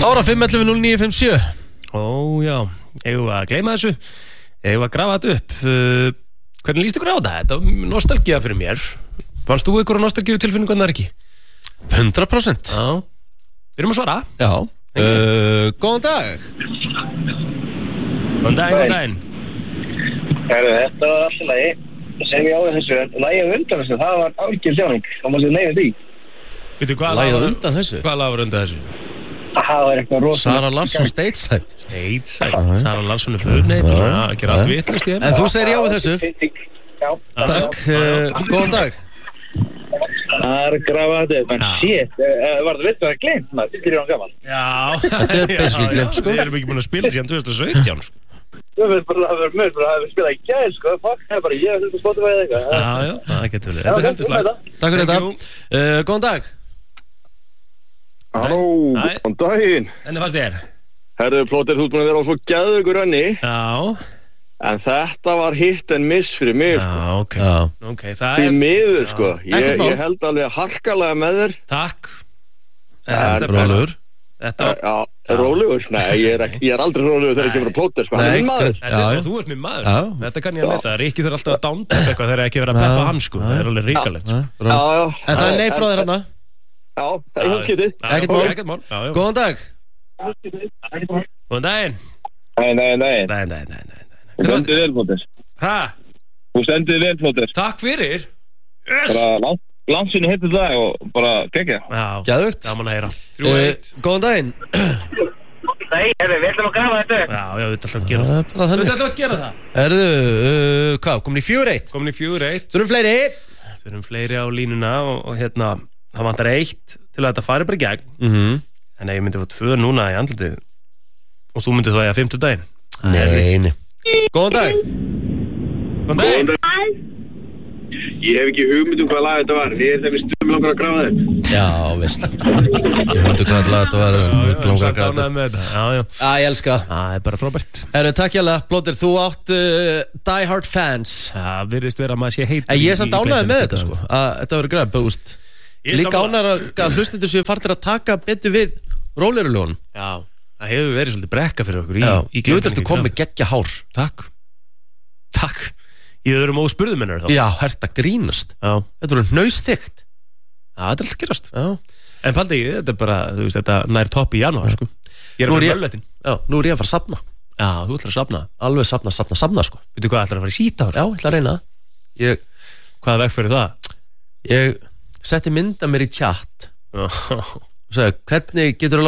Klára 511-0957. Ó já, eigum við að gleyma þessu. Eigum við að grafa þetta upp. Hvernig líst ykkur á þetta? Þetta var nostalgía fyrir mér. Fannst þú ykkur á nostalgíu tilfinningu en það ekki? 100%. Já. Við erum að svara. Já. Góðan dag. Góðan daginn. Þetta var alltaf lagi. Það sem ég á þessu. Lagið undan þessu, það var algjör sjáning. Það má sér neyðið því. Veitu hvað Lagið undan þessu? Hvað lag var undan þessu? Það var eitthvað rosalega. Sara Larsson Stateside. Sara Larsson fullneitt. Það gerir allt vitlust í þeim. En þú segir já við þessu? Já. Takk. Góðan dag. Það er grafað þetta. En shit, var það veitt að það glemt maður? Þetta er hann gaman. Já. Þetta er basically glemt, sko. Við erum ekki búin að spila síðan 2017, sko. Þú veist bara að vera mjög, að við spila í gæð, sko. Fuck, það er bara ég að Spotify eða eitthvað. Já, það getur verið. Þetta er heldislag. Takk fyrir þetta. Góðan dag. Halló, góðan daginn. Hvernig fannst þér? Herðu, Plóter, þú ert búin að vera á svo geðveikur önni. Já. En þetta var hit and miss fyrir mig, sko. Já, ok. Já. Ok, það Því er... miður, sko. Ekkert mál. Ég held alveg harkalega með þér. Takk. Rólegur. Þetta... Já, rólegur. Nei, ég er aldrei rólegur þegar ég kemur á Plóter, sko. Hann er minn maður. Þú ert minn maður, sko. Þetta kann ég að meta. Rikki þurfa alltaf að dánda eitthvað þegar ekki vera að peppa hann, sko. Það er alveg ríkalegt, sko. Já. En það er nei frá þér hérna. Já, það er helt skitið. Ekkert mál. Góðan dag. Góðan daginn. Nei. Þú stendur vel, Plóter. Hæ? Þú stendur vel, Plóter. Takk fyrir. Bara landsinni hittu dag og bara gegja. Já. Geðvögt. Gaman að heyra. 3-1. Góðan daginn. Nei, við ætlum að grafa þetta. Já, við ætlum að gera það. Bara þannig. Við ætlum að gera það. Hvað, komin í 4-1? Komin í 4-1. Þurfum fleiri á línuna og hérna, það vantar 1 til að þetta fari bara í gegn. En ég myndi fá 2 núna í andlitið og þú myndi þá eiga 5. daginn. Nei. Góðan dag. Góðan daginn. Ég hef ekki hugmynd hvað lag þetta var. Ég er þegar við stundum langar að grafa þetta. Já, veist. Ég hundi hvað lag þetta var. Samt ánægð með þetta. Já. Ég elska. Það er bara frábært. Takk hérlega, Plóter. Þú átt Die Hard fans. Það virðist vera að maður sé heitur. Ég er samt ánægð með þetta, sko. Þetta verður græð, búst. Líka ánægð að hlustendur séu farnir að taka betur við róleruljónum. Já, það hefur verið svolítið brekka fyrir okkur í Glúðast þú kom með geggja hár. Takk. Ég öðrum óspurðum hennar þá. Já, herst að grínast. Já. Þetta voru hnausþykkt. Já, þetta er alltaf gerast. Já. En paldi ég, þetta er bara, þú veist, þetta nær topp í janúar, sko. Ég er að fara mölletin. Já, nú er ég að fara að safna. Já, þú ætlar að safna. Alveg safna, sko. Veitu hvað, ætlar að fara í síta ára? Já, ég ætla að reyna það. Hvaða veg fyrir það? Ég setti mynda mér í chat. Og sagði, hvernig getur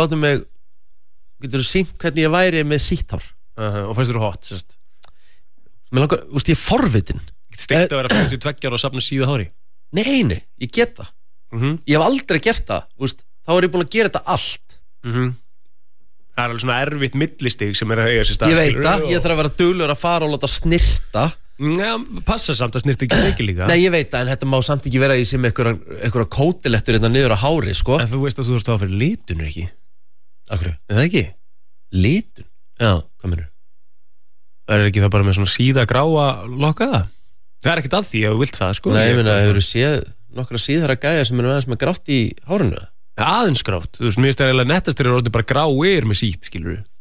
þú sýnt hvernig ég væri með síthár? Og fannst þú hot, sérst? Mér langar, þú veist, ég er forvitin. Steikt að vera 52 ára og safna síða hári? Nei, ég get það. Ég hef aldrei gert það, þú veist. Þá er ég búin að gera þetta allt. Það er alveg svona erfitt millistig sem er að eiga sér stað. Ég veit það, ég þarf að vera duglegur að fara og láta snirta. Já, passa samt að snirta ekki mikið líka. Nei, ég veit það, en þetta má samt ekki vera í sem einhverja kótilettur hérna niður á hári, sko. En þú veist að þú þarfst að fyrir litun, ekki? Akkur? Er það ekki? Litun? Já. Hvað mennur? Er ekki það bara með svona síða gráa lokkaða? Það er ekkert að því ef þú vilt það, sko. Nei, ég meina, hefur þú séð nokkra síðara gæja sem aðeins með grátt í hárinu? Aðeins grátt. Þú veist, mér finnst það nettastir er orðið bara gráir með sítt, skilur við.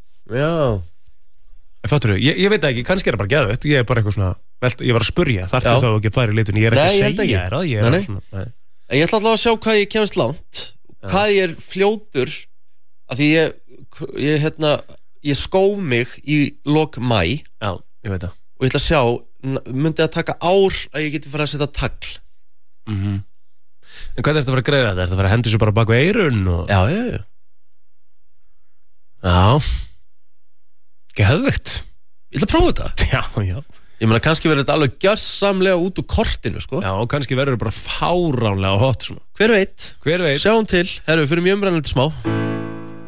Já. Fattur þú? Ég veit ekki, kannski er það bara geðvett. Ég er bara eitthvað svona, ég var að spurja, þarftu þá ekki að fara í litun. Ég er ekki að segja þér að ég er svona. Ég ætla allavega að sjá hvað ég kemst langt, hvað ég er fljótur, af því ég skóf mig í lok maí. Já, ég veit það. Og ég ætla að sjá, myndi það taka ár að ég geti fara að setja tagl. En hvað er þetta að fara að greiða þetta? Er þetta að fara að hendur sér bara bak við eyrun? Já. Já. Geðveikt. Ég ætla að prófa þetta. Já. Ég meina, kannski verður þetta alveg gjörsamlega út úr kortinu, sko. Já, og kannski verður þetta bara fáránlega hot svona. Hver veit. Hver veit. Sjáum til. Herru, við fyrir mjög umræðanlega smá.